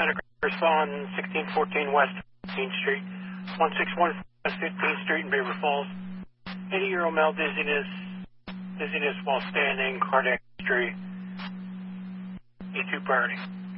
on 1614 West 15th Street, 161 West 15th Street in Beaver Falls. 80-year-old male dizziness while standing, cardiac history, E2 priority.